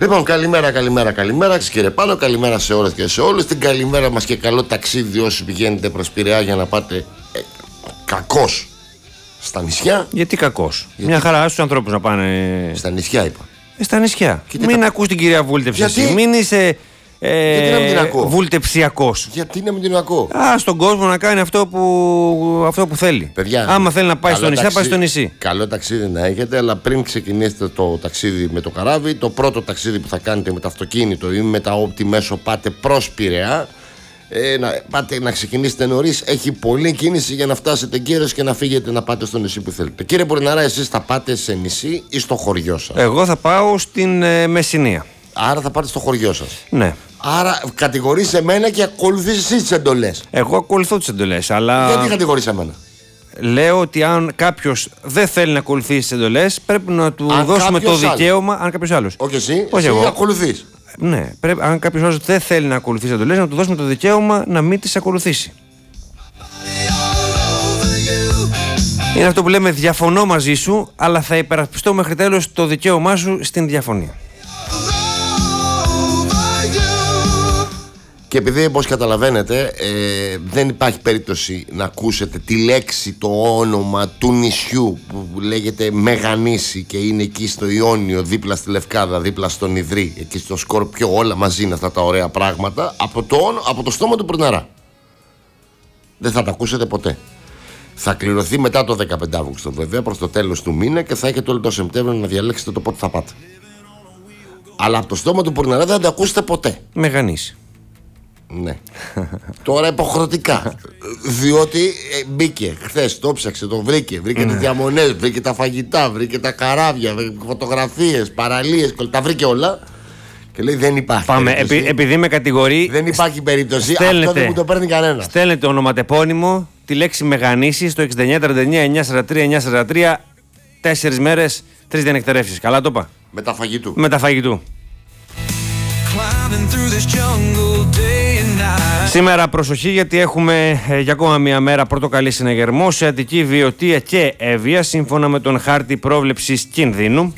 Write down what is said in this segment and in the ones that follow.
Λοιπόν, καλημέρα κύριε Πάνο, καλημέρα σε όλες και σε όλους. Την καλημέρα μας και καλό ταξίδι όσοι πηγαίνετε προς Πειραιά για να πάτε κακώς στα νησιά. Γιατί κακώς? Μια χαρά στους ανθρώπους να πάνε. Στα νησιά είπα. Στα νησιά. Μην ακούς την κυρία Βούλτεψη. Γιατί? Μην είσαι βουλτεψιακός. Γιατί να μην την ακούω? Στον κόσμο να κάνει αυτό που θέλει. Παιδιά, άμα θέλει να πάει στο νησί, πάει στο νησί. Καλό ταξίδι να έχετε, αλλά πριν ξεκινήσετε το ταξίδι με το καράβι, το πρώτο ταξίδι που θα κάνετε με το αυτοκίνητο ή με τα όπτι μέσο πάτε προς Πειραιά, να ξεκινήσετε νωρίς. Έχει πολλή κίνηση για να φτάσετε καιρός και να φύγετε να πάτε στο νησί που θέλετε. Κύριε Πουρναρά, εσείς θα πάτε σε νησί ή στο χωριό σας? Εγώ θα πάω στην Μεσσηνία. Άρα θα πάτε στο χωριό σας. Ναι. Άρα κατηγορείς εμένα και ακολουθείς εσύ τις εντολές. Εγώ ακολουθώ τις εντολές, αλλά. Γιατί κατηγορείς εμένα? Λέω ότι αν κάποιος δεν θέλει να ακολουθήσει τις εντολές, πρέπει να του δώσουμε το δικαίωμα. Αν κάποιος άλλος. Όχι εσύ, όχι εσύ εγώ. Ακολουθείς. Ναι, αν κάποιος άλλος δεν θέλει να ακολουθήσει τις εντολές, να του δώσουμε το δικαίωμα να μην τις ακολουθήσει. Είναι αυτό που λέμε, διαφωνώ μαζί σου, αλλά θα υπερασπιστώ μέχρι τέλος το δικαίωμά σου στην διαφωνία. Και επειδή, όπως καταλαβαίνετε, δεν υπάρχει περίπτωση να ακούσετε τη λέξη, το όνομα του νησιού που λέγεται Μεγανήσι και είναι εκεί στο Ιόνιο, δίπλα στη Λευκάδα, δίπλα στον Ιδρύ, εκεί στο Σκορπιό, όλα μαζί είναι αυτά τα ωραία πράγματα, από το στόμα του Πουρναρά. Δεν θα τα ακούσετε ποτέ. Θα κληρωθεί μετά το 15 Αύγουστο βέβαια, προς το τέλος του μήνα, και θα έχετε όλο το Σεπτέμβριο να διαλέξετε το πότε θα πάτε. Αλλά από το στόμα του Πουρναρά δεν θα τα ακούσετε ποτέ. Μεγανήσι. Ναι. Τώρα υποχρεωτικά. Διότι μπήκε χθες, το ψάξε, το βρήκε τις διαμονές, βρήκε τα φαγητά, βρήκε τα καράβια, βρήκε φωτογραφίες, παραλίες, τα βρήκε όλα. Και λέει δεν υπάρχει. Πάμε, επειδή με κατηγορεί. Δεν υπάρχει περίπτωση. Στέλνετε, αυτό δεν μου το παίρνει κανένα. Στέλνετε ονοματεπώνυμο, τη λέξη Μεγανήσι στο 6939-943-943. 4 μέρες, 3 διανεκτερεύσεις. Καλά το είπα? Με τα φαγητού. Σήμερα προσοχή, γιατί έχουμε για ακόμα μια μέρα πορτοκαλί συναγερμό σε Αττική, Βιωτία και Εύβοια, σύμφωνα με τον χάρτη πρόβλεψης κινδύνου.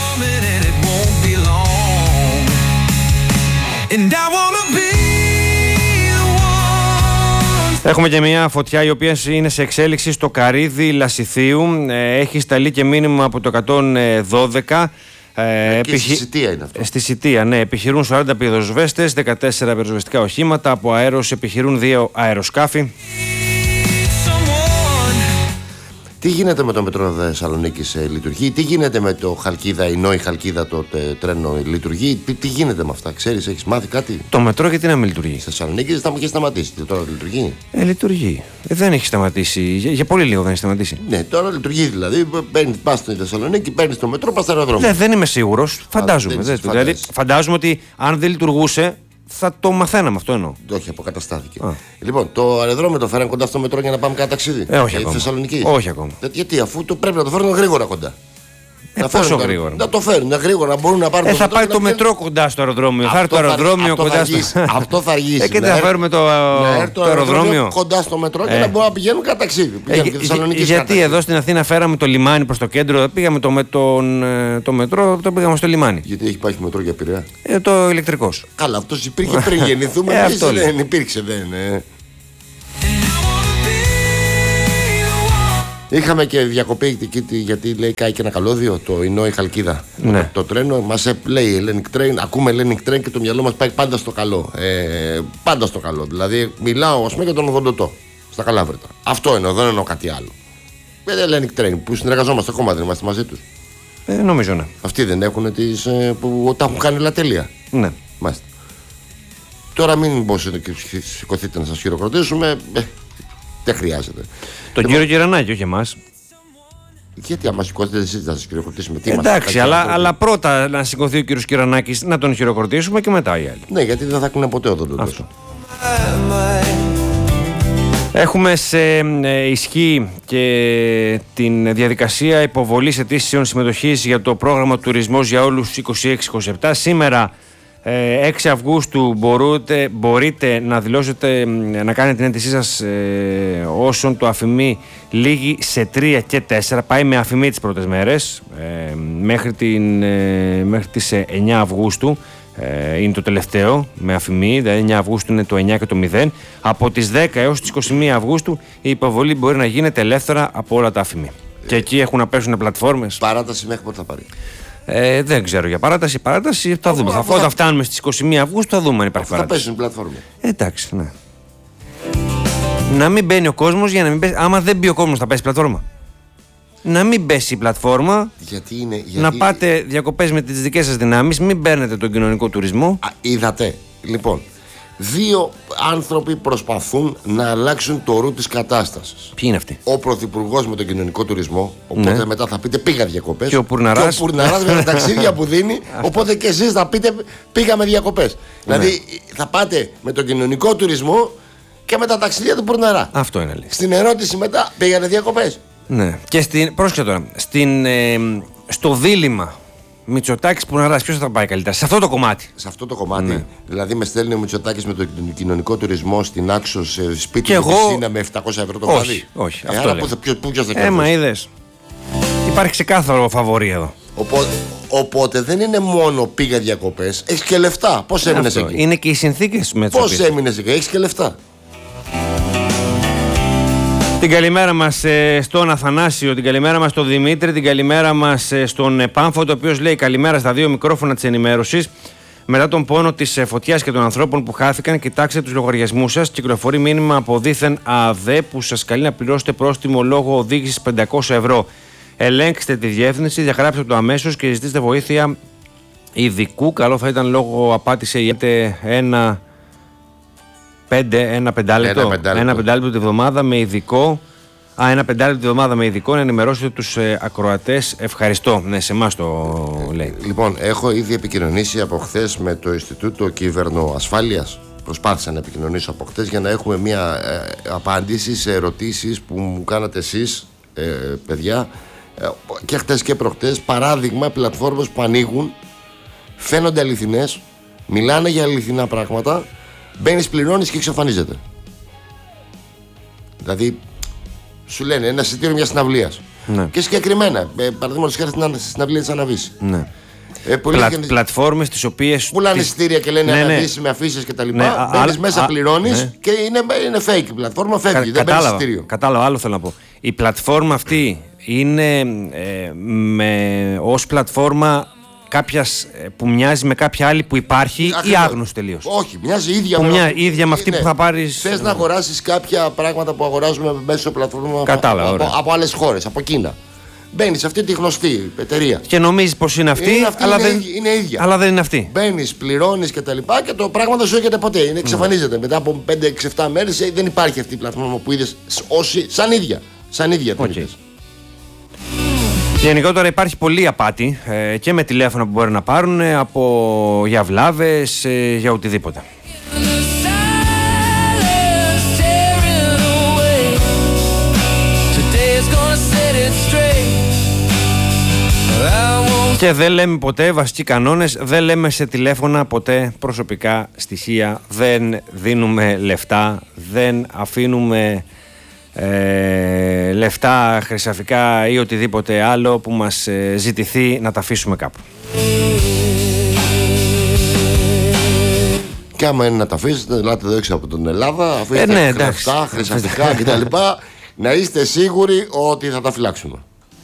Έχουμε και μια φωτιά η οποία είναι σε εξέλιξη στο Καρύδι Λασιθίου. Έχει σταλεί και μήνυμα από το 112. Στη Σιτία είναι αυτό. Στη Σιτία, ναι. Επιχειρούν 40 πυροσβέστες, 14 πυροσβεστικά οχήματα. Από αέρος επιχειρούν 2 αεροσκάφη. Τι γίνεται με το μετρό Θεσσαλονίκης, λειτουργεί? Τι γίνεται με το Χαλκίδα, η Νόη Χαλκίδα, το τρένο λειτουργεί? Τι γίνεται με αυτά, ξέρεις, έχεις μάθει κάτι? Το μετρό γιατί να μην λειτουργεί? Στη Θεσσαλονίκη θα μου έχει σταματήσει. Τώρα λειτουργεί? Λειτουργεί. Δεν έχει σταματήσει. Για πολύ λίγο δεν έχει σταματήσει. Ναι, τώρα λειτουργεί δηλαδή. Πας στη Θεσσαλονίκη, παίρνεις το μετρό, πας στο αεροδρόμιο. Δεν είμαι σίγουρος. Φαντάζομαι. Δηλαδή, φαντάζομαι ότι αν δεν λειτουργούσε, θα το μαθαίναμε, αυτό εννοώ. Όχι, αποκαταστάθηκε. Λοιπόν, το αεροδρόμιο το φέραν κοντά στο μετρό για να πάμε κάνα ταξίδι? Όχι ακόμα. Θεσσαλονίκη. Όχι ακόμα. Γιατί, αφού πρέπει να το φέρουν γρήγορα κοντά. Πόσο γρήγορα? Να το φέρουν γρήγορα, να μπορούν να πάρουν. Θα πάει το μετρό κοντά στο αεροδρόμιο. Θα έρθει το αεροδρόμιο κοντά στο. Αυτό θα αργήσει. Και θα φέρουμε το αεροδρόμιο κοντά στο μετρό και να μπορούν να πηγαίνουν κατά ταξίδι. Γιατί εδώ στην Αθήνα φέραμε το λιμάνι προς το κέντρο, πήγαμε το μετρό, το πήγαμε στο λιμάνι. Γιατί έχει υπάρχει μετρό για Πειραιά? Το ηλεκτρικός. Καλά, αυτό υπήρχε πριν γεννηθούμε. Δεν υπήρξε, δεν. Είχαμε και διακοπή γιατί λέει κάει και ένα καλώδιο, το Ινόη Χαλκίδα. Ναι. Το τρένο μας λέει Hellenic Train, ακούμε Hellenic Train και το μυαλό μας πάει πάντα στο καλό. Πάντα στο καλό. Δηλαδή μιλάω ας πούμε για τον Οδοντοτό στα Καλάβρητα. Αυτό εννοώ, δεν εννοώ κάτι άλλο. Με Hellenic Train που συνεργαζόμαστε ακόμα, δεν είμαστε μαζί τους? Νομίζω ναι. Αυτοί δεν έχουν που τα έχουν κάνει λατέλεια? Ναι. Μάλιστα. Τώρα μην σηκωθείτε να σας χειροκροτήσουμε. Δεν χρειάζεται. Τον κύριο Κυρανάκη, όχι εμάς. Γιατί άμα σηκώσετε εσείς θα σας χειροκροτήσουμε? Εντάξει, αλλά πρώτα να σηκωθεί ο κύριος Κυρανάκης να τον χειροκροτήσουμε και μετά οι άλλοι. Ναι, γιατί δεν θα κλείνει ποτέ εδώ το τόσο. Έχουμε σε ισχύ και την διαδικασία υποβολής αιτήσεων συμμετοχής για το πρόγραμμα Τουρισμός για Όλους 26-27. Σήμερα 6 Αυγούστου μπορείτε να δηλώσετε, να κάνετε την αίτησή σας όσον το αφημί λήγει σε 3 και 4. Πάει με αφημί τις πρώτες μέρες μέχρι τις 9 Αυγούστου. Είναι το τελευταίο με αφημί, δηλαδή 9 Αυγούστου είναι το 9 και το 0. Από τις 10 έως τις 21 Αυγούστου η υποβολή μπορεί να γίνεται ελεύθερα από όλα τα αφημί. Και εκεί έχουν να πέσουν πλατφόρμες. Παράταση μέχρι πότε θα πάρει? Δεν ξέρω για παράταση. Θα δούμε. Όταν φτάνουμε στις 21 Αυγούστου θα δούμε αν υπάρχει παράταση. Θα πέσουν πλατφόρμες. Εντάξει, ναι. Να μην μπαίνει ο κόσμος για να μην πέσει. Άμα δεν μπει ο κόσμος θα πέσει πλατφόρμα. Να μην πέσει η πλατφόρμα. Γιατί να πάτε διακοπές με τις δικές σας δυνάμεις. Μην παίρνετε τον κοινωνικό τουρισμό. Είδατε. Λοιπόν, 2 άνθρωποι προσπαθούν να αλλάξουν το ρου της κατάστασης. Ποιοι είναι αυτοί? Ο Πρωθυπουργός με τον κοινωνικό τουρισμό. Οπότε μετά θα πείτε πήγα διακοπές. Και ο Πουρναράς. Και ο Πουρναράς με τα ταξίδια που δίνει. Οπότε και εσείς θα πείτε πήγαμε διακοπές. Δηλαδή θα πάτε με τον κοινωνικό τουρισμό και με τα ταξίδια του Πουρναρά. Αυτό είναι αλήθεια. Στην ερώτηση μετά πήγανε διακοπές. Ναι. Και πρόσεχε τώρα. Στο δίλημμα Μητσοτάκης Πουρναράς, ποιος θα πάει καλύτερα? Σε αυτό το κομμάτι. Σε αυτό το κομμάτι. Ναι. Δηλαδή με στέλνει ο Μητσοτάκης με τον κοινωνικό τουρισμό στην Άξο σε σπίτι του πισίνα με 700 ευρώ το βράδυ. Όχι. Άρα ποιος θα κερδίσει? Μα είδες. Υπάρχει ξεκάθαρο φαβορί εδώ. Οπότε δεν είναι μόνο πήγα διακοπές, έχεις και λεφτά. Πώς έμεινες εκεί? Είναι και οι συνθήκες με τις Πώς έμεινες εκεί, έχεις και λεφτά. Την καλημέρα μας στον Αθανάσιο, την καλημέρα μας στον Δημήτρη, την καλημέρα μας στον Πάμφωτο, ο οποίος λέει καλημέρα στα 2 μικρόφωνα της ενημέρωσης. Μετά τον πόνο της φωτιάς και των ανθρώπων που χάθηκαν, κοιτάξτε τους λογαριασμούς σας. Κυκλοφορεί μήνυμα από δήθεν ΑΔΕ που σας καλεί να πληρώσετε πρόστιμο λόγω οδήγησης 500 ευρώ. Ελέγξτε τη διεύθυνση, διαγράψτε το αμέσως και ζητήστε βοήθεια ειδικού. Καλό θα ήταν λόγω απάτησε ένα πεντάλεπτο τη βδομάδα με ειδικό. Ένα πεντάλεπτο τη βδομάδα με ειδικό να ενημερώσετε τους ακροατές. Ευχαριστώ. Ναι, σε εμάς το λέει. Λοιπόν, έχω ήδη επικοινωνήσει από χθες με το Ινστιτούτο Κυβερνοασφάλειας. Προσπάθησα να επικοινωνήσω από χθες για να έχουμε μια απάντηση σε ερωτήσεις που μου κάνατε εσείς, παιδιά, και χθες και προχθές. Παράδειγμα, πλατφόρμες που ανοίγουν, φαίνονται αληθινές, μιλάνε για αληθινά πράγματα. Μπαίνεις, πληρώνεις και εξαφανίζεται. Δηλαδή, σου λένε ένα εισιτήριο μιας συναυλίας. Ναι. Και συγκεκριμένα, παραδείγματος χάρη στην συναυλία της Αναβίση. Ναι. Πλατφόρμες τις οποίες. Πουλάνε εισιτήρια και λένε Αναβίση με αφήσεις κτλ. Μπαίνεις μέσα, πληρώνεις και είναι fake η πλατφόρμα, φεύγει. Δεν παίρνεις εισιτήριο. Κατάλαβα, άλλο θέλω να πω. Η πλατφόρμα αυτή είναι ως πλατφόρμα κάποιας που μοιάζει με κάποια άλλη που υπάρχει ή άγνωστη τελείως? Όχι, μοιάζει ίδια ίδια με αυτή που θα πάρεις. Θες να αγοράσεις κάποια πράγματα που αγοράζουμε μέσω πλατφόρμα από άλλες χώρες, από Κίνα. Μπαίνεις σε αυτή τη γνωστή εταιρεία. Και νομίζεις πως είναι αυτή, είναι ίδια. Αλλά δεν είναι αυτή. Μπαίνεις, πληρώνεις και τα λοιπά και το πράγμα δεν σου έρχεται ποτέ. Εξαφανίζεται. Μετά από 5-6-7 μέρες δεν υπάρχει αυτή η πλατφόρμα που είδες σαν ίδια. Okay. Γενικότερα υπάρχει πολλή απάτη και με τηλέφωνα που μπορεί να πάρουν για βλάβες, για οτιδήποτε. Και δεν λέμε ποτέ βασικοί κανόνες, δεν λέμε σε τηλέφωνα ποτέ προσωπικά στοιχεία, δεν δίνουμε λεφτά, δεν αφήνουμε λεφτά, χρυσαφικά ή οτιδήποτε άλλο που μας ζητηθεί να τα αφήσουμε κάπου. Και άμα είναι να τα αφήσετε, ελάτε εδώ έξω από την Ελλάδα, αφήστε λεφτά, χρυσαφικά κτλ. Να είστε σίγουροι ότι θα τα φυλάξουμε.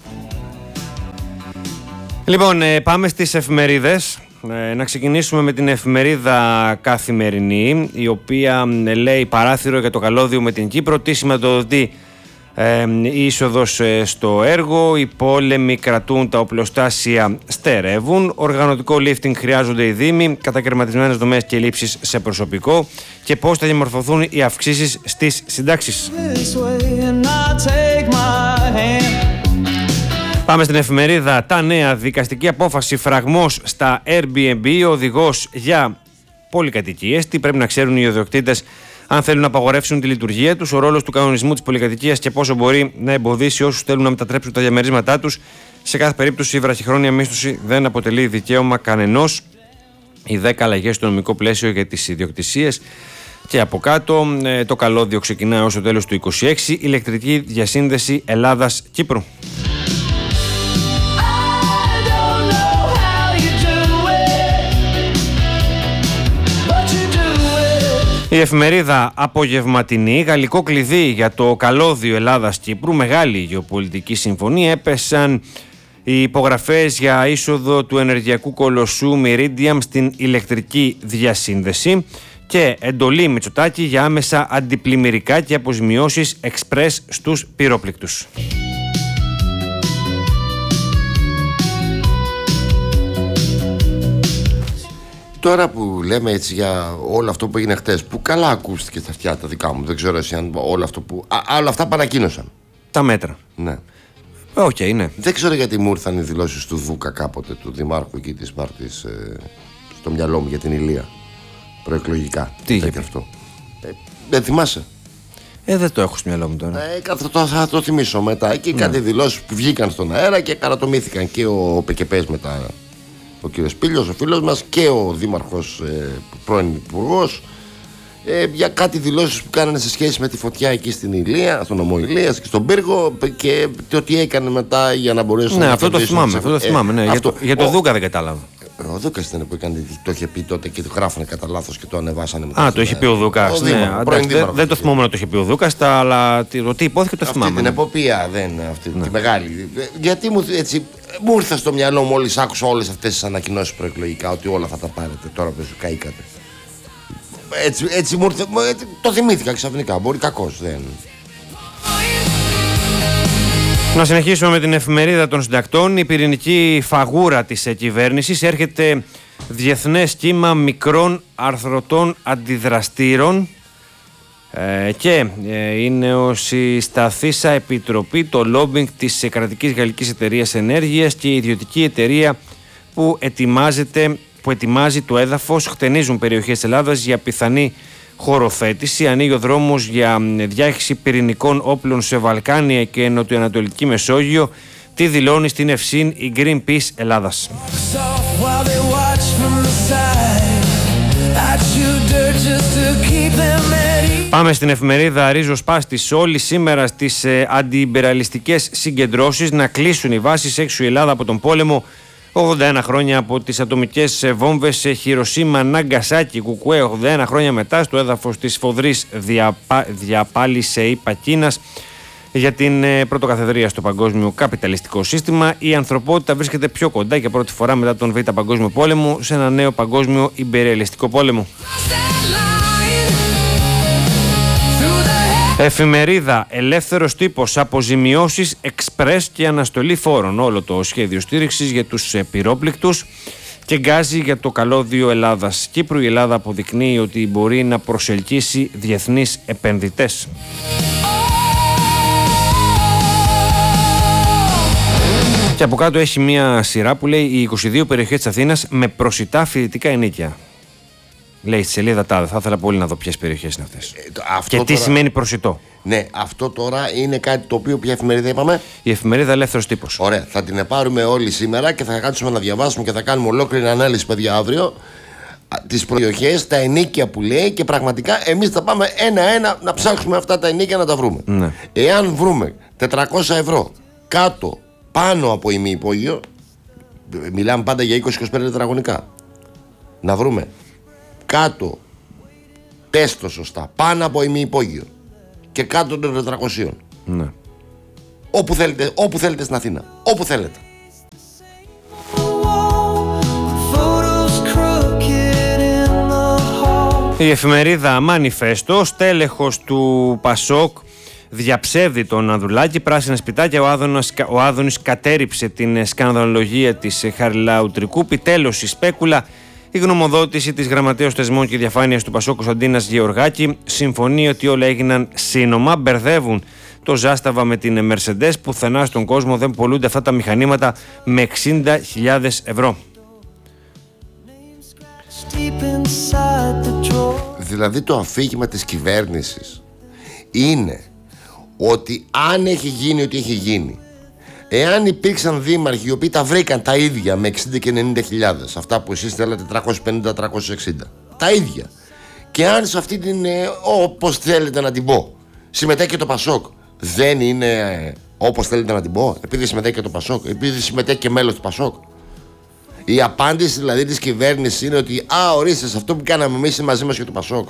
Λοιπόν, πάμε στις εφημερίδες. Να ξεκινήσουμε με την εφημερίδα Καθημερινή, η οποία λέει παράθυρο για το καλώδιο με την Κύπρο. Τι σηματοδοτεί η είσοδος στο έργο, οι πόλεμοι κρατούν, τα οπλοστάσια στερεύουν, οργανωτικό lifting χρειάζονται οι δήμοι, κατακαιρματισμένες δομές και λήψεις σε προσωπικό και πώς θα διαμορφωθούν οι αυξήσεις στις συντάξεις. Πάμε στην εφημερίδα Τα Νέα. Δικαστική απόφαση, φραγμός στα Airbnb, οδηγός για πολυκατοικίες. Τι πρέπει να ξέρουν οι ιδιοκτήτες αν θέλουν να απαγορεύσουν τη λειτουργία τους, ο ρόλος του κανονισμού της πολυκατοικίας και πόσο μπορεί να εμποδίσει όσους θέλουν να μετατρέψουν τα διαμερίσματά τους. Σε κάθε περίπτωση η βραχυχρόνια μίσθωση δεν αποτελεί δικαίωμα κανενός. οι 10 αλλαγές στο νομικό πλαίσιο για τις ιδιοκτησίες. Και από κάτω το καλώδιο ξεκινά ως το τέλος του 2026, ηλεκτρική διασύνδεση Ελλάδας-Κύπρου. Η εφημερίδα Απογευματινή, γαλλικό κλειδί για το καλώδιο Ελλάδας-Κύπρου, μεγάλη γεωπολιτική συμφωνία, έπεσαν οι υπογραφές για είσοδο του ενεργειακού κολοσσού Meridiam στην ηλεκτρική διασύνδεση και εντολή Μητσοτάκη για άμεσα αντιπλημμυρικά και αποζημιώσεις εξπρές στους πυρόπληκτους. Τώρα που λέμε έτσι για όλο αυτό που έγινε χτες, που καλά ακούστηκε στα αυτιά τα δικά μου, δεν ξέρω εσύ αν όλο αυτό που. Όλα αυτά παρακοίνωσαν. Τα μέτρα. Ναι. Οκ, ναι. Δεν ξέρω γιατί μου ήρθαν οι δηλώσεις του Δούκα κάποτε, του Δημάρχου εκεί της Σπάρτης, στο μυαλό μου για την Ηλία. Προεκλογικά. Τι είχε πει αυτό? Δεν θυμάσαι? Δεν το έχω στο μυαλό μου τώρα. Θα το θυμίσω μετά. Εκεί κάτι δηλώσεις που βγήκαν στον αέρα και καρατομήθηκαν και ο Πεκεπές μετά. Ο κύριος Πήλιος, ο φίλος μας, και ο δήμαρχος, πρώην υπουργός, για κάτι δηλώσεις που κάνανε σε σχέση με τη φωτιά εκεί στην Ηλία, στον νομό Ηλίας και στον Πύργο, και το τι έκανε μετά για να μπορέσουν να. Αυτό το θυμάμαι. Ναι. Για το Δούκα δεν κατάλαβα. Ο Δούκας ήταν που έκανε, το είχε πει τότε και το γράφανε κατά λάθος και το ανεβάσανε μετά. Το είχε πει ο Δούκας. Δεν το θυμόμουν να το είχε πει ο Δούκας, αλλά το τι υπόθηκε το θυμάμαι. Αυτή την εποπία, τη μεγάλη. Γιατί μου ήρθε στο μυαλό μόλις άκουσα όλες αυτές τις ανακοινώσεις προεκλογικά ότι όλα θα τα πάρετε τώρα που καήκατε. Έτσι μου ήρθε, το θυμήθηκα ξαφνικά. Μπορεί κακώς, δεν. Να συνεχίσουμε με την εφημερίδα των συντακτών. Η πυρηνική φαγούρα της κυβέρνησης, έρχεται διεθνές κύμα μικρών αρθρωτών αντιδραστήρων και είναι ως η σταθήσα επιτροπή το λόμπινγκ της κρατικής γαλλικής εταιρείας ενέργειας και η ιδιωτική εταιρεία που ετοιμάζει το έδαφος. Χτενίζουν περιοχές της Ελλάδας για πιθανή χωροθέτηση. Ανοίγει ο δρόμος για διάχυση πυρηνικών όπλων σε Βαλκάνια και Νοτιοανατολική Μεσόγειο. Τι δηλώνει στην Ευσύν η Greenpeace Ελλάδας. Πάμε στην εφημερίδα Ρίζος Πάστης. Όλοι σήμερα στις αντιιμπεραλιστικές συγκεντρώσεις να κλείσουν οι βάσεις έξω η Ελλάδα από τον πόλεμο. 81 χρόνια από τις ατομικές βόμβες σε Χιροσίμα, Ναγκασάκι, Κουκουέ. 81 χρόνια μετά, στο έδαφος της φοδρής διαπάλησε η Πακίνας για την πρωτοκαθεδρία στο παγκόσμιο καπιταλιστικό σύστημα. Η ανθρωπότητα βρίσκεται πιο κοντά για πρώτη φορά μετά τον Β' Παγκόσμιο Πόλεμο σε ένα νέο παγκόσμιο ιμπεριαλιστικό πόλεμο. Εφημερίδα Ελεύθερος Τύπος, αποζημιώσεις εξπρές και αναστολή φόρων. Όλο το σχέδιο στήριξης για τους πυρόπληκτους και γκάζι για το καλώδιο Ελλάδας-Κύπρου. Η Ελλάδα αποδεικνύει ότι μπορεί να προσελκύσει διεθνείς επενδυτές. Και από κάτω έχει μια σειρά που λέει οι 22 περιοχές της Αθήνας με προσιτά φοιτητικά ενοίκια. Λέει στη σελίδα τάδε. Θα ήθελα πολύ να δω ποιες περιοχές είναι αυτές. Και τι σημαίνει προσιτό. Ναι, αυτό τώρα είναι κάτι το οποίο. Ποια εφημερίδα είπαμε? Η εφημερίδα Ελεύθερος Τύπος. Ωραία. Θα την πάρουμε όλοι σήμερα και θα κάτσουμε να διαβάσουμε και θα κάνουμε ολόκληρη ανάλυση, παιδιά, αύριο. Τις περιοχές, τα ενοίκια που λέει, και πραγματικά εμείς θα πάμε ένα-ένα να ψάξουμε αυτά τα ενοίκια να τα βρούμε. Ναι. Εάν βρούμε 400 ευρώ κάτω, πάνω από ημιυπόγειο, μιλάμε πάντα για 20-25 τετραγωνικά. Να βρούμε κάτω, πες το σωστά, πάνω από ημιυπόγειο και κάτω των 400. Ναι. Όπου θέλετε στην Αθήνα. Όπου θέλετε. Η εφημερίδα Μανιφέστο, στέλεχος του Πασόκ διαψεύδει τον Ανδρουλάκη, πράσινα σπιτάκια, ο Άδωνης κατέριψε την σκανδαλολογία της Χαριλάου Τρικούπη, τέλος η σπέκουλα. Η γνωμοδότηση της Γραμματέως Θεσμών και Διαφάνειας του Πασόκ Κωνσταντίνας Γεωργάκη συμφωνεί ότι όλα έγιναν σύνομα, μπερδεύουν το Ζάσταβα με την Mercedes, πουθενά στον κόσμο δεν πωλούνται αυτά τα μηχανήματα με 60.000 ευρώ. Δηλαδή το αφήγημα της κυβέρνησης είναι ότι αν έχει γίνει ό,τι έχει γίνει, Εάν υπήρξαν δήμαρχοι οι οποίοι τα βρήκαν τα ίδια με 60 και 90 χιλιάδες, αυτά που εσείς θέλατε 350-360, τα ίδια, και αν σε αυτή την, όπως θέλετε να την πω, συμμετέχει και το Πασόκ, δεν είναι όπως θέλετε να την πω, επειδή συμμετέχει και το Πασόκ, επειδή συμμετέχει και μέλος του Πασόκ? Η απάντηση δηλαδή της κυβέρνησης είναι ότι ορίστε, σε αυτό που κάναμε εμείς είναι μαζί μας και το Πασόκ.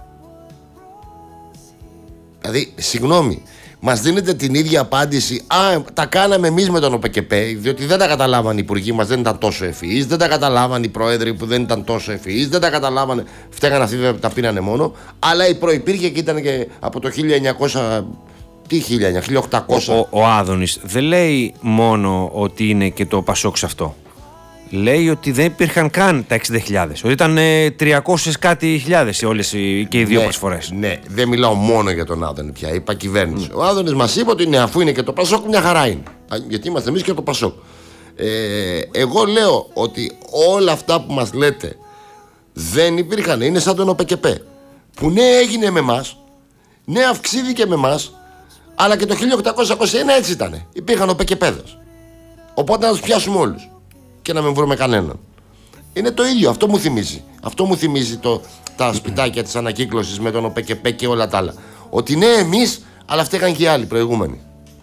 Δηλαδή, συγγνώμη, μας δίνετε την ίδια απάντηση, τα κάναμε εμείς με τον ΟΠΚΠ, διότι δεν τα καταλάβαν οι υπουργοί μας, δεν ήταν τόσο ευφυείς, δεν τα καταλάβαν οι πρόεδροι που δεν ήταν τόσο ευφυείς, δεν τα καταλάβαν, φταίγαν αυτοί που τα πίνανε μόνο, αλλά προϋπήρχε και ήταν και από το 1900, τι 1800. Ο Άδωνης δεν λέει μόνο ότι είναι και το Πασόκ σε αυτό. Λέει ότι δεν υπήρχαν καν τα 60.000, ότι ήταν 300 κάτι χιλιάδες όλες και οι δύο προσφορές. Ναι, δεν μιλάω μόνο για τον Άδωνη πια, είπα κυβέρνηση. Ο Άδωνης μας είπε ότι αφού είναι και το Πασόκ, μια χαρά είναι. Γιατί είμαστε εμείς και το Πασόκ. Εγώ λέω ότι όλα αυτά που μας λέτε δεν υπήρχαν, είναι σαν τον ΟΠΚΠ. Που ναι, έγινε με εμάς, ναι, αυξήθηκε με εμάς, αλλά και το 1821 έτσι ήταν. Υπήρχαν ΟΠΚΠέδες. Οπότε να τους πιάσουμε όλους και να μην βρούμε κανέναν. Είναι το ίδιο, αυτό μου θυμίζει. Αυτό μου θυμίζει τα σπιτάκια της ανακύκλωσης με τον ΟΠΚΠ και όλα τα άλλα. Ότι ναι, εμείς, αλλά φταίγαν και οι άλλοι προηγούμενοι.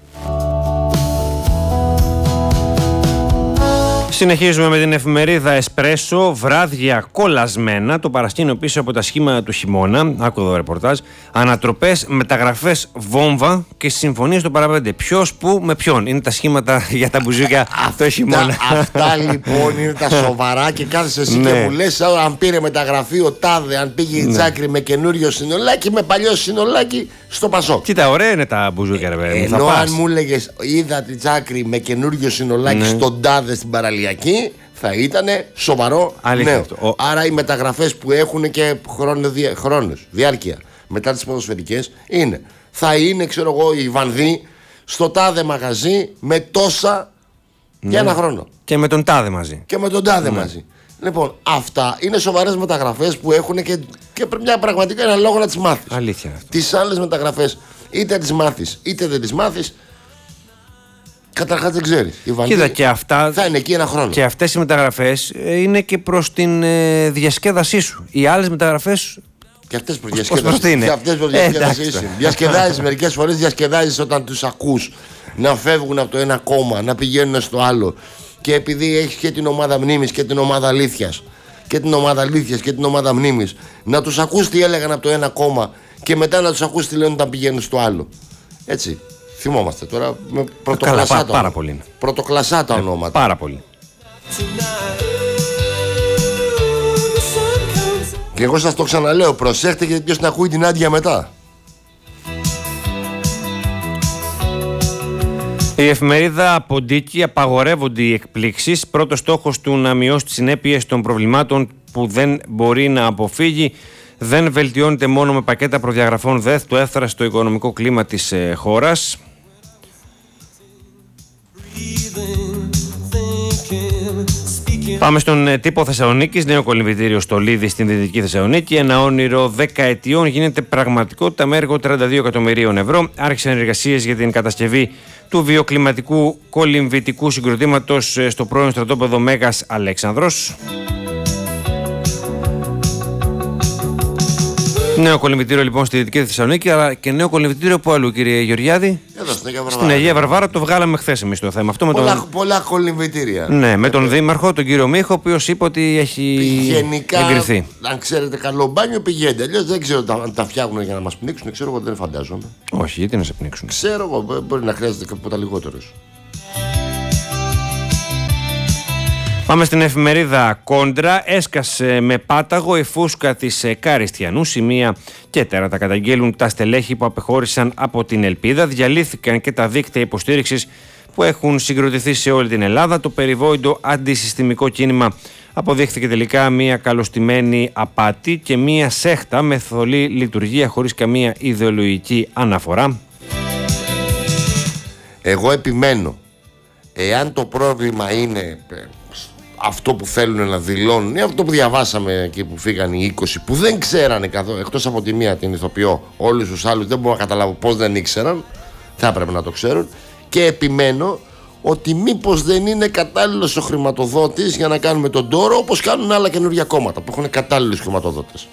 Συνεχίζουμε με την εφημερίδα Εσπρέσο. Βράδια κολλασμένα. Το παρασκήνιο πίσω από τα σχήματα του χειμώνα. Άκου εδώ ρεπορτάζ. Ανατροπές, μεταγραφές, βόμβα και συμφωνίες στο παραπέντε. Ποιος, πού, με ποιον. Είναι τα σχήματα για τα μπουζούκια το χειμώνα. Αυτά λοιπόν είναι τα σοβαρά και κάθεσαι εσύ και μου λες αν πήρε μεταγραφή ο τάδε, αν πήγε η Τσάκρη με καινούριο συνολάκι, με παλιό συνολάκι στο Πασόκ. Κοίτα, ωραία είναι τα μπουζούκια, ρε παιδί. Ενώ αν μου έλεγες είδα τη Τσάκρη με καινούριο συνολάκι στον τάδε στην παραλιακή, θα ήταν σοβαρό νέο. Άρα οι μεταγραφές που έχουν και χρόνους, διάρκεια μετά τις ποδοσφαιρικές θα είναι, ξέρω εγώ, η Βανδύ στο τάδε μαγαζί με τόσα για ένα χρόνο. Και με τον τάδε μαζί. Και με τον τάδε μαζί. Λοιπόν, αυτά είναι σοβαρές μεταγραφές που έχουν και μια πραγματικά ένα λόγο να τις μάθεις. Αλήθεια αυτό. Τις άλλες μεταγραφές είτε τις μάθεις είτε δεν τις μάθεις, καταρχάς δεν ξέρεις. Κοίτα, και αυτά θα είναι εκεί ένα χρόνο. Και αυτές οι μεταγραφές είναι και προς την διασκέδασή σου. Οι άλλες μεταγραφές. Και αυτές προς διασκέδασή. Διασκεδάζεις μερικές φορές, διασκεδάζεις όταν τους ακούς να φεύγουν από το ένα κόμμα, να πηγαίνουν στο άλλο. Και επειδή έχεις και την ομάδα μνήμης και την ομάδα αλήθειας, και την ομάδα αλήθειας και την ομάδα μνήμης, να τους ακούς τι έλεγαν από το ένα κόμμα και μετά να τους ακούς τι λένε όταν πηγαίνουν στο άλλο. Έτσι. Θυμόμαστε τώρα με πρωτοκλασσά πάρα πολύ. Πρωτοκλασσά τα ονόματα. Πάρα πολύ. Και εγώ σας το ξαναλέω, προσέχτε γιατί ποιος να ακούει την άδεια μετά. Η εφημερίδα Ποντίκη. Απαγορεύονται οι εκπλήξεις. Πρώτος στόχος του να μειώσει τις συνέπειες των προβλημάτων που δεν μπορεί να αποφύγει. Δεν βελτιώνεται μόνο με πακέτα προδιαγραφών ΔΕΘ το έφθαρε στο οικονομικό κλίμα της χώρας. Πάμε στον τύπο Θεσσαλονίκης. Νέο κολυμβητήριο στο Λίδι στην Δυτική Θεσσαλονίκη. Ένα όνειρο 10 ετιών γίνεται πραγματικότητα με έργο 32 εκατομμυρίων ευρώ. Άρχισαν εργασίες για την κατασκευή του βιοκλιματικού κολυμβητικού συγκροτήματος στο πρώην στρατόπεδο Μέγας Αλέξανδρος. Νέο κολυμβητήριο λοιπόν στη Δυτική Θεσσαλονίκη, αλλά και νέο κολυμβητήριο που αλλού, κύριε Γεωργιάδη? Εδώ στην Αγία Βαρβάρα. Το βγάλαμε χθες εμείς το θέμα αυτό. Πολλά κολυμβητήρια. Ναι, με τον Δήμαρχο, τον κύριο Μίχο, ο οποίος είπε ότι έχει εγκριθεί. Αν ξέρετε καλό μπάνιο, πηγαίνετε. Αλλιώς δεν ξέρω αν τα φτιάχνουν για να μας πνίξουν. Ξέρω εγώ, δεν φαντάζομαι. Όχι, γιατί να σε πνίξουν. Ξέρω εγώ, μπορεί να χρειάζεται κάποτα λιγότερος. Πάμε στην εφημερίδα Κόντρα. Έσκασε με πάταγο η φούσκα της Καριστιανού. Σημεία και τέρατα καταγγέλουν τα στελέχη που απεχώρησαν από την Ελπίδα. Διαλύθηκαν και τα δίκτυα υποστήριξης που έχουν συγκροτηθεί σε όλη την Ελλάδα. Το περιβόητο αντισυστημικό κίνημα αποδείχθηκε τελικά μια καλωστημένη απάτη και μια σέχτα με θολή λειτουργία χωρίς καμία ιδεολογική αναφορά. Εγώ επιμένω, εάν το πρόβλημα είναι αυτό που θέλουν να δηλώνουν ή αυτό που διαβάσαμε εκεί που φύγαν οι 20 που δεν ξέρανε καθόλου, εκτός από τη μία την ηθοποιώ, όλους τους άλλους δεν μπορώ να καταλάβω πώς δεν ήξεραν, θα έπρεπε να το ξέρουν, και επιμένω ότι μήπως δεν είναι κατάλληλος ο χρηματοδότης για να κάνουμε τον τόρο, όπως κάνουν άλλα καινούργια κόμματα που έχουν κατάλληλους χρηματοδότες.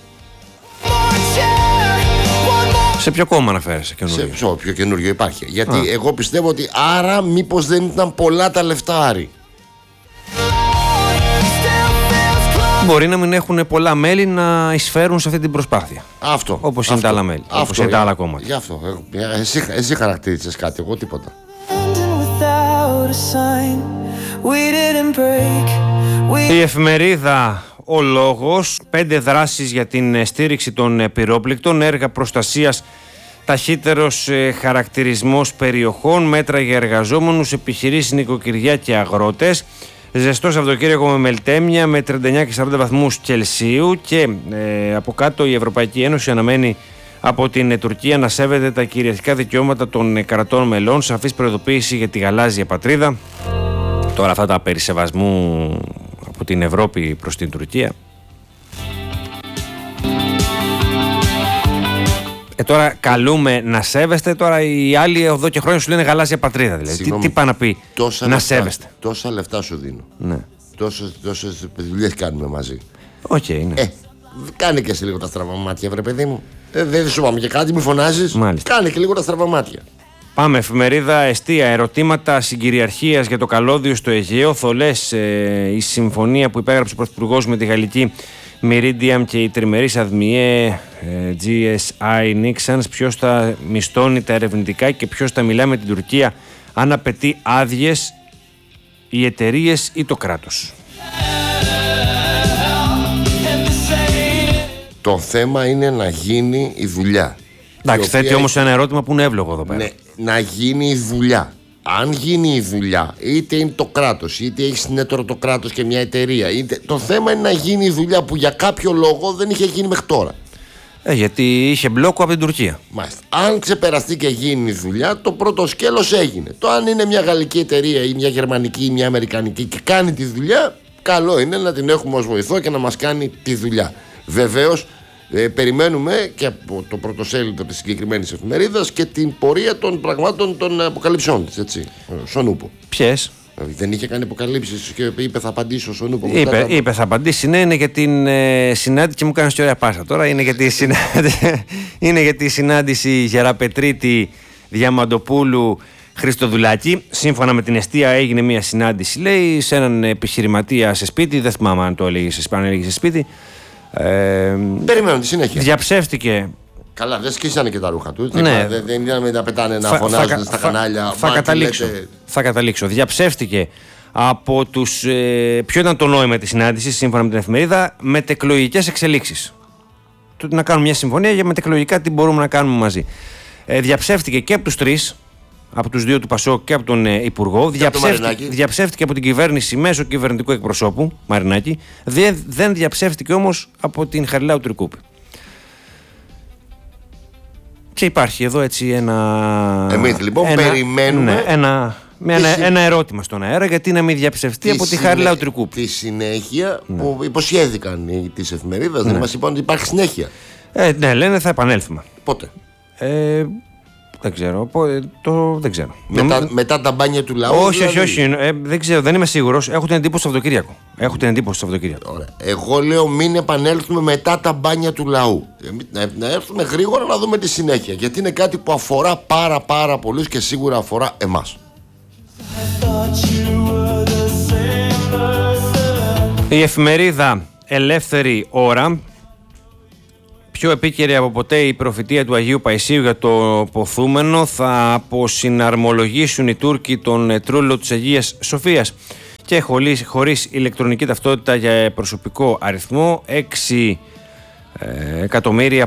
Σε ποιο κόμμα αναφέρεσαι καινούργιο? Σε ποιο καινούργιο υπάρχει? Γιατί εγώ πιστεύω ότι άρα μήπως δεν ήταν πολλά τα λεφτά Άρη. Μπορεί να μην έχουν πολλά μέλη να εισφέρουν σε αυτή την προσπάθεια. Αυτό. Όπως είναι τα άλλα μέλη. Όπως είναι τα άλλα κόμματα. Γι' αυτό. Εσύ χαρακτήρισες κάτι, εγώ τίποτα. Η εφημερίδα Ο Λόγος, 5 δράσεις για την στήριξη των πυρόπληκτων, έργα προστασίας, ταχύτερος χαρακτηρισμός περιοχών, μέτρα για εργαζόμενους, επιχειρήσεις, νοικοκυριά και αγρότες. Ζεστό Σαββατοκύριακο με μελτέμια με 39 και 40 βαθμούς Κελσίου και από κάτω η Ευρωπαϊκή Ένωση αναμένει από την Τουρκία να σέβεται τα κυριαρχικά δικαιώματα των κρατών μελών. Σαφής προειδοποίηση για τη γαλάζια πατρίδα. Τώρα αυτά τα περί σεβασμού από την Ευρώπη προς την Τουρκία. Τώρα καλούμε να σέβεστε. Τώρα οι άλλοι εδώ και χρόνια σου λένε γαλάζια πατρίδα. Δηλαδή. Τι πάει να πει να σέβεστε? Τόσα λεφτά σου δίνω. Ναι. Τόσες δουλειές κάνουμε μαζί. Οκ, ναι. Κάνε και εσύ λίγο τα στραβά μάτια, βρε παιδί μου. Δεν σου πάμε και κάτι, μη φωνάζεις. Μάλιστα. Κάνε και λίγο τα στραβά μάτια. Πάμε, εφημερίδα Εστία. Ερωτήματα συγκυριαρχίας για το καλώδιο στο Αιγαίο. Θολές η συμφωνία που υπέγραψε ο Πρωθυπουργός με τη γαλλική Meridiam και η τριμερής αδμιέ GSI Nixons. Ποιος θα μισθώνει τα ερευνητικά και ποιος θα μιλά με την Τουρκία αν απαιτεί άδειες, οι εταιρείες ή το κράτος? Το θέμα είναι να γίνει η δουλειά. Εντάξει, θέτει όμως ένα ερώτημα που είναι εύλογο εδώ πέρα. Ναι, να γίνει η δουλειά. Αν γίνει η δουλειά, είτε είναι το κράτος, είτε έχει συνέτερο το κράτος και μια εταιρεία, το θέμα είναι να γίνει η δουλειά που για κάποιο λόγο δεν είχε γίνει μέχρι τώρα. Γιατί είχε μπλόκο από την Τουρκία. Μάλιστα. Αν ξεπεραστεί και γίνει η δουλειά, το πρώτο σκέλος έγινε. Το αν είναι μια γαλλική εταιρεία ή μια γερμανική ή μια αμερικανική και κάνει τη δουλειά, καλό είναι να την έχουμε ως βοηθό και να μας κάνει τη δουλειά. Βεβαίως, περιμένουμε και από το πρωτοσέλιδο της συγκεκριμένης εφημερίδας και την πορεία των πραγμάτων των αποκαλύψεων της, έτσι, στον Ούπο. Ποιες? Δεν είχε κάνει αποκαλύψεις και είπε θα απαντήσω στον Ούπο. Είπε θα απαντήσει, ναι, είναι για την συνάντηση και μου κάνεις και ωραία πάσα τώρα, είναι για τη συνάντηση Γεραπετρίτη Διαμαντοπούλου Χριστοδουλάκη. Σύμφωνα με την Εστία έγινε μια συνάντηση, λέει, σε έναν επιχειρηματία σε σπίτι, δεν θυμάμαι αν το έλεγε σε σπίτι. Περιμένω τη συνέχεια. Διαψεύστηκε. Καλά, δεν σκίσανε και τα ρούχα του. Ναι. Δεν είδαμε να πετάνε να φωνάζουν στα κανάλια. Θα καταλήξω. Διαψεύστηκε από τους. Ποιο ήταν το νόημα της συνάντησης, σύμφωνα με την εφημερίδα? Μετεκλογικές εξελίξεις. Να κάνουμε μια συμφωνία για μετεκλογικά τι μπορούμε να κάνουμε μαζί. Διαψεύτηκε και από τους τρεις. Από τους δύο του Πασόκ και από τον Υπουργό. Διαψεύτηκε από την κυβέρνηση μέσω κυβερνητικού εκπροσώπου Μαρινάκη. Δεν διαψεύτηκε όμως από την Χαριλάου Τρικούπη. Και υπάρχει εδώ έτσι ένα. Εμείς λοιπόν περιμένουμε. Ένα ερώτημα στον αέρα, γιατί να μην διαψευστεί από τη Χαριλάου Τρικούπη. Τη συνέχεια που υποσχέθηκαν τις εφημερίδες, δεν μας είπαν ότι υπάρχει συνέχεια. Ναι, λένε θα επανέλθουμε. Πότε? Δεν ξέρω. Δεν ξέρω. Μετά τα μπάνια του λαού. Όχι. Δεν ξέρω, δεν είμαι σίγουρος. Έχω την εντύπωση στο Σαββατοκύριακο. Ωραία. Εγώ λέω μην επανέλθουμε μετά τα μπάνια του λαού. Να έρθουμε γρήγορα να δούμε τη συνέχεια. Γιατί είναι κάτι που αφορά πάρα πολλούς και σίγουρα αφορά εμάς. Η εφημερίδα Ελεύθερη Ώρα. Πιο επίκαιρη από ποτέ η προφητεία του Αγίου Παϊσίου για το ποθούμενο. Θα αποσυναρμολογήσουν οι Τούρκοι τον τρούλο της Αγίας Σοφίας και χωρίς ηλεκτρονική ταυτότητα για προσωπικό αριθμό. 6 εκατομμύρια